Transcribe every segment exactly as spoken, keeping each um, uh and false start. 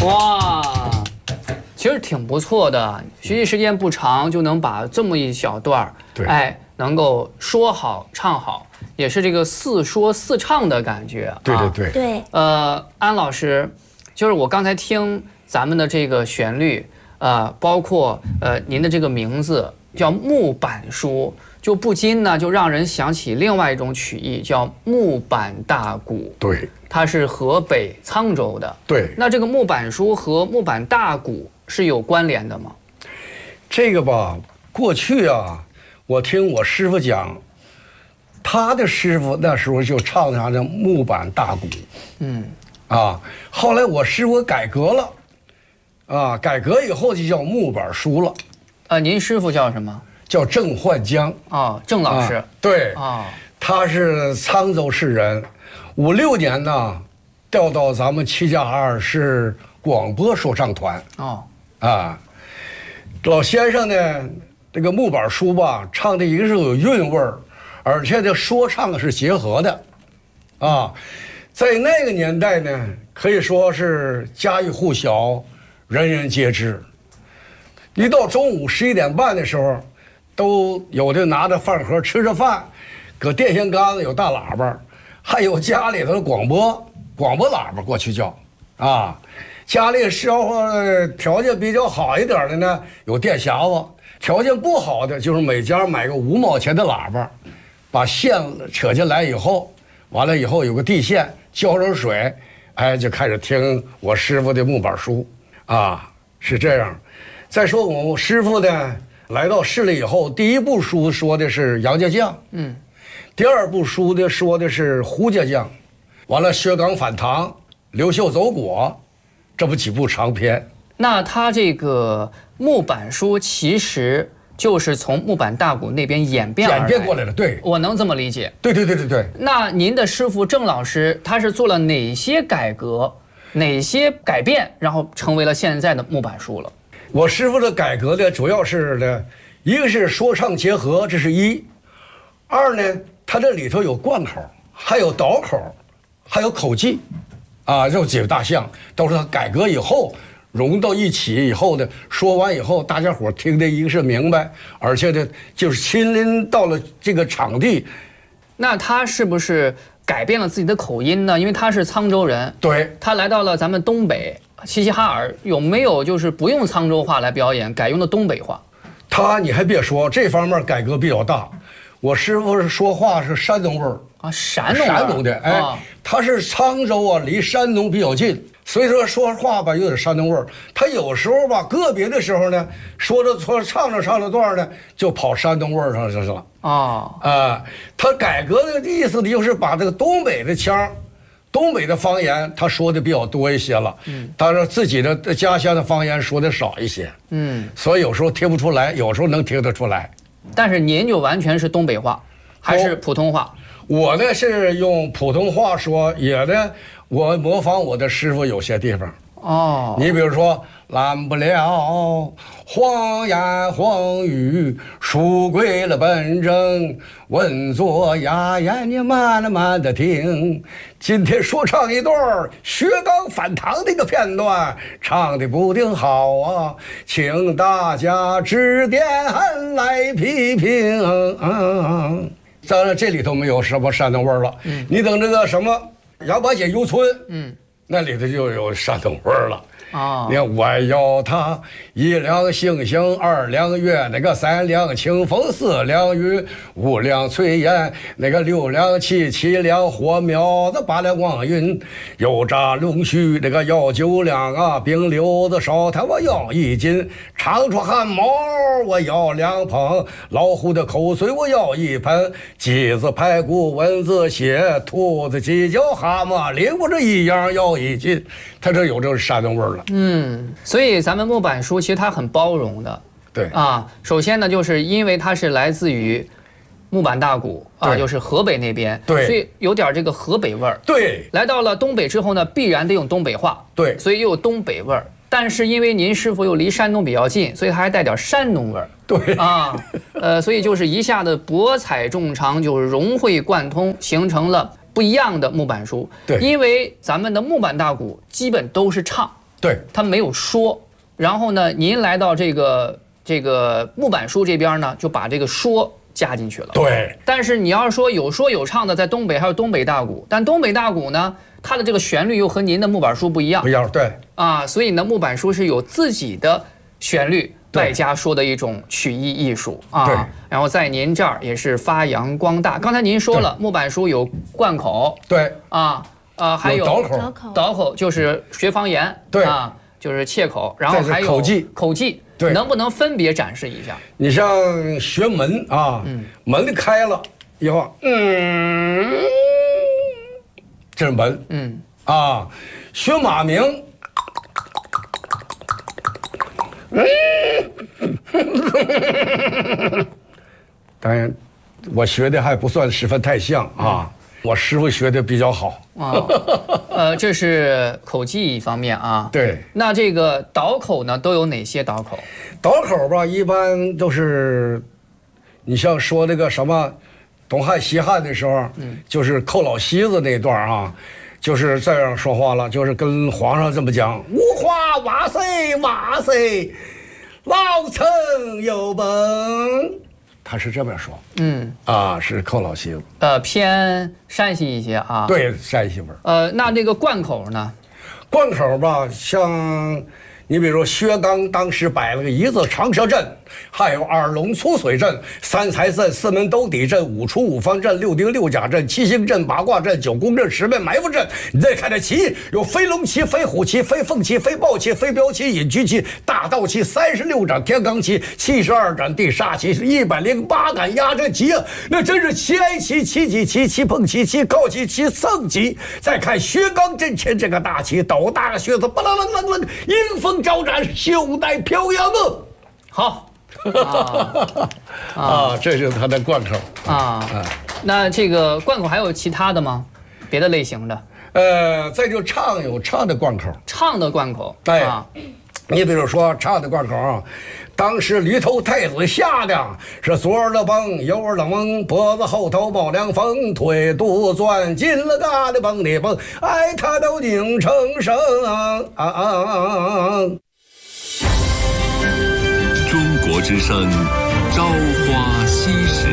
哇，其实挺不错的，学习时间不长就能把这么一小段儿，哎，能够说好唱好，也是这个似说似唱的感觉。 对对对。 对。 呃，安老师，就是我刚才听咱们的这个旋律，呃，包括呃您的这个名字叫木板书。就不禁呢，就让人想起另外一种曲艺，叫木板大鼓。 对， 它是河北沧州的。 对， 那这个木板书和木板大鼓是有关联的吗？ 这个吧，过去啊，我听我师傅讲，他的师傅那时候就唱上这木板大鼓。嗯，啊，后来我师傅改革了，啊，改革以后就叫木板书了。 呃，您师傅叫什么？ 叫郑焕江哦，郑老师、 啊、对啊、哦， 他是沧州市人，五六年呢调到咱们七加二市广播说唱团哦啊，老先生呢这个木板书吧唱的一个是有韵味儿，而且这说唱是结合的啊，在那个年代呢可以说是家喻户晓，人人皆知。一到中午十一点半的时候，都有的拿着饭盒吃着饭，搁电线杆子有大喇叭，还有家里头的广播广播喇叭过去叫啊，家里生活条件比较好一点的呢，有电匣子；条件不好的就是每家买个五毛钱的喇叭，把线扯进来以后，完了以后有个地线，浇上水，哎，就开始听我师傅的木板书啊，是这样。再说我师傅呢。来到市里以后，第一部书说的是杨家将，嗯，第二部书的说的是胡家将，完了薛刚反唐、刘秀走果，这不几部长篇。 那他这个木板书其实就是从木板大鼓那边演变而来演变过来的，对， 我能这么理解。 对对对对对。 那您的师傅郑老师，他是做了哪些改革、哪些改变，然后成为了现在的木板书了？ 我师傅的改革呢，主要是呢，一个是说唱结合，这是一；二呢，它这里头有贯口，还有倒口，还有口技，啊，这几个大项都是他改革以后融到一起以后的。说完以后，大家伙听的一个是明白，而且呢，就是亲临到了这个场地。 那他是不是改变了自己的口音呢？因为他是沧州人， 对， 他来到了咱们东北。齐齐哈尔有没有就是不用沧州话来表演，改用的东北话？ 他你还别说，这方面改革比较大。我师傅是说话是山东味儿啊，山东山东的，哎，啊、他是沧州啊，离山东比较近，所以说说话吧有点山东味儿。他有时候吧，个别的时候呢，说着说唱着唱着段呢，就跑山东味儿上去了。 哦， 啊，他改革的意思就是把这个东北的腔。东北的方言他说的比较多一些了，嗯，当然自己的家乡的方言说的少一些，嗯，所以有时候听不出来，有时候能听得出来。 但是您就完全是东北话，还是普通话？ 我呢是用普通话说，也呢我模仿我的师傅有些地方。哦，你比如说拦不了黄言黄语，书归了本正，稳坐哑言，你慢了慢的听。今天说唱一段薛刚反唐的一个片段，唱的不定好啊，请大家指点来批评。嗯，当然这里头没有什么山东味儿了，嗯，你等这个什么杨八姐游村，嗯，那里头就有山东味儿了。啊！你看，我要他一两星星，二两月，那个三两清风，四两雨，五两炊烟，那个六两气，七两火苗子，八两望云，油炸龙须，那个要九两啊，冰溜子烧炭我要一斤，长出汗毛我要两捧，老虎的口水我要一盆，鸡子排骨蚊子血，兔子鸡脚蛤蟆灵我这一样要一斤，他这有这个山东味儿了。 嗯，所以咱们木板书其实它很包容的， 对啊。首先呢，就是因为它是来自于木板大鼓啊，就是河北那边， 对， 所以有点这个河北味儿。 对， 来到了东北之后呢，必然得用东北话， 对， 所以又有东北味儿。但是因为您师傅又离山东比较近，所以它还带点山东味儿。 对啊，呃，所以就是一下子博采众长，就是融会贯通，形成了不一样的木板书。 对， 因为咱们的木板大鼓基本都是唱。 对， 它没有说。然后呢，您来到这个这个木板书这边呢，就把这个说加进去了。 对。 但是你要是说有说有唱的，在东北还有东北大鼓，但东北大鼓呢，它的这个旋律又和您的木板书不一样。 不一样，对。 啊，所以呢，木板书是有自己的旋律。外加说的一种曲艺艺术啊，然后在您这儿也是发扬光大。刚才您说了，木板书有贯口， 对啊，呃，还有倒口， 倒口就是学方言， 对啊，就是切口，然后还有口技， 口技，对，能不能分别展示一下？ 你像学门啊，嗯，门开了以后，嗯，这是门，嗯，啊，学马鸣。当然，我学的还不算十分太像啊，我师傅学的比较好啊。呃，这是口技方面啊。 对。 那这个倒口呢，都有哪些倒口？ 倒口吧，一般都是，你像说那个什么，东汉西汉的时候，嗯，就是寇老西子那段啊。就是这样说话了，就是跟皇上这么讲：无花瓦塞瓦塞，老臣有本。他是这么说，嗯，啊，是寇老西子， 呃，偏山西一些啊， 对，山西味儿。 呃，那这个贯口呢？ 贯口吧，像。你比如薛刚当时摆了个一字长蛇阵，还有二龙出水阵、三才阵、四门兜底阵、五出五方阵、六丁六甲阵、七星阵、八卦阵、九宫阵、十面埋伏阵。你再看这旗，有飞龙旗、飞虎旗、飞凤旗、飞豹旗、飞镖旗、隐居旗、大道旗、三十六掌天罡旗、七十二斩地煞旗，是一百零八杆压阵旗啊！那真是七哀旗、七戟旗、七碰旗、七靠旗、七圣旗。再看薛刚阵前这个大旗，斗大个靴子，巴啦啦啦啦，迎风招展，袖带飘扬啊！ 好， 啊, 啊，这就是他的贯口啊。啊那这个贯口还有其他的吗？别的类型的？ 呃，再就唱有唱的贯口， 唱的贯口。 对，啊、你比如说唱的贯口啊，当时驴头太子下的是左耳的崩，右耳的蒙，脖子后头冒凉风，腿肚钻进了嘎的崩里崩，哎，他都拧成声啊啊啊啊！ 中国之声，朝花夕拾。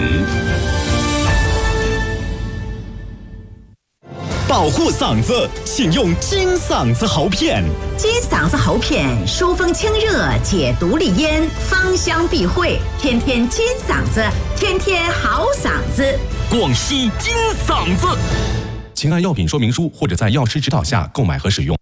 保护嗓子，请用金嗓子喉片。 金嗓子喉片，疏风清热，解毒利咽，芳香避秽，天天金嗓子，天天好嗓子。 广西金嗓子，请按药品说明书或者在药师指导下购买和使用。